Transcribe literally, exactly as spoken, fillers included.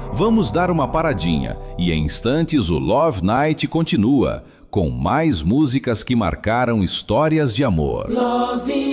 Vamos dar uma paradinha e em instantes o Love Night continua com mais músicas que marcaram histórias de amor. Love